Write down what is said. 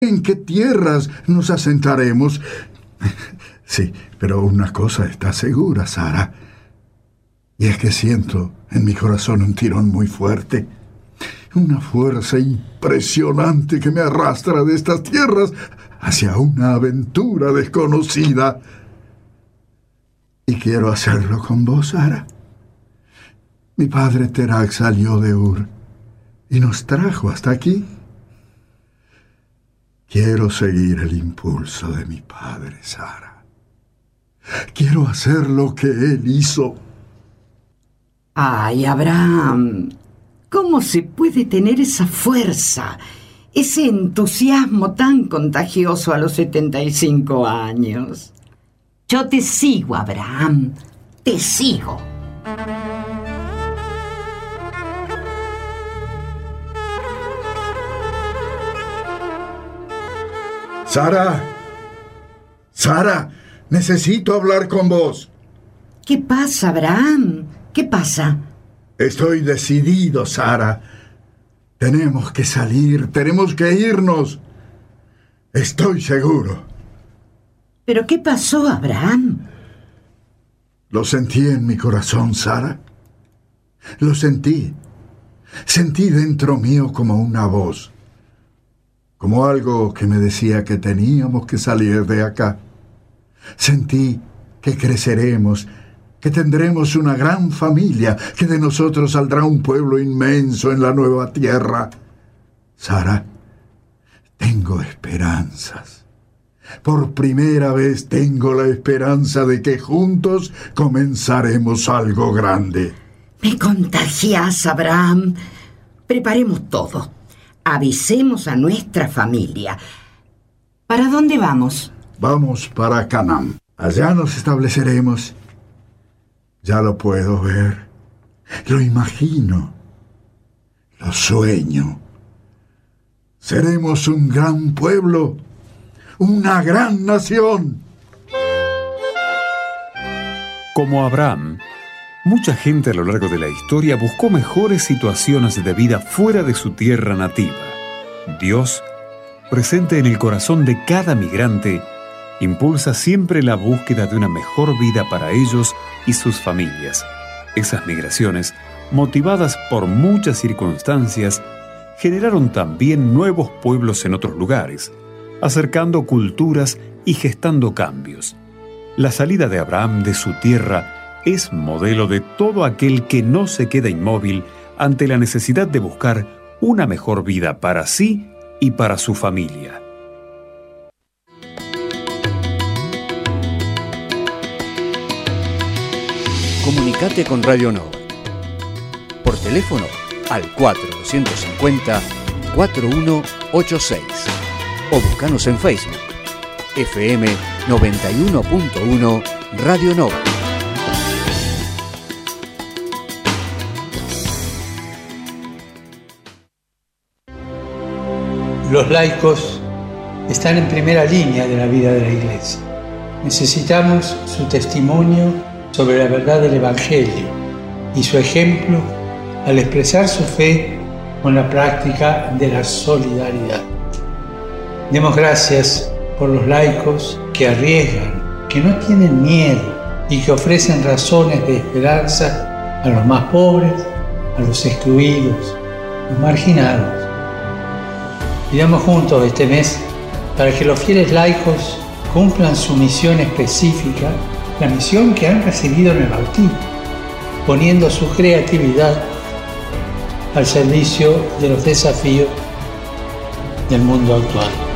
¿En qué tierras nos asentaremos? Sí, pero una cosa está segura, Sara. Y es que siento en mi corazón un tirón muy fuerte. Una fuerza impresionante que me arrastra de estas tierras hacia una aventura desconocida. Y quiero hacerlo con vos, Sara. Mi padre Terak salió de Ur y nos trajo hasta aquí. Quiero seguir el impulso de mi padre, Sara. Quiero hacer lo que él hizo. Ay, Abraham, ¿cómo se puede tener esa fuerza, ese entusiasmo tan contagioso a los 75 años? Yo te sigo, Abraham, te sigo. Sara, necesito hablar con vos. ¿Qué pasa, Abraham? ¿Qué pasa? Estoy decidido, Sara. Tenemos que salir, tenemos que irnos. Estoy seguro. ¿Pero qué pasó, Abraham? Lo sentí en mi corazón, Sara. Lo sentí. Sentí dentro mío como una voz. Como algo que me decía que teníamos que salir de acá. Sentí que creceremos, que tendremos una gran familia, que de nosotros saldrá un pueblo inmenso en la nueva tierra. Sara, tengo esperanzas. Por primera vez tengo la esperanza de que juntos comenzaremos algo grande. Me contagias, Abraham. Preparemos todo. Avisemos a nuestra familia. ¿Para dónde vamos? Vamos para Canaán. Allá nos estableceremos. Ya lo puedo ver. Lo imagino. Lo sueño. Seremos un gran pueblo. Una gran nación. Como Abraham, mucha gente a lo largo de la historia buscó mejores situaciones de vida fuera de su tierra nativa. Dios, presente en el corazón de cada migrante, impulsa siempre la búsqueda de una mejor vida para ellos y sus familias. Esas migraciones, motivadas por muchas circunstancias, generaron también nuevos pueblos en otros lugares, acercando culturas y gestando cambios. La salida de Abraham de su tierra es modelo de todo aquel que no se queda inmóvil ante la necesidad de buscar una mejor vida para sí y para su familia. Comunicate con Radio Nova. Por teléfono al 4250-4186 o buscanos en Facebook. FM 91.1 Radio Nova. Los laicos están en primera línea de la vida de la Iglesia. Necesitamos su testimonio sobre la verdad del Evangelio y su ejemplo al expresar su fe con la práctica de la solidaridad. Demos gracias por los laicos que arriesgan, que no tienen miedo y que ofrecen razones de esperanza a los más pobres, a los excluidos, los marginados. Pidamos juntos este mes para que los fieles laicos cumplan su misión específica, la misión que han recibido en el bautismo, poniendo su creatividad al servicio de los desafíos del mundo actual.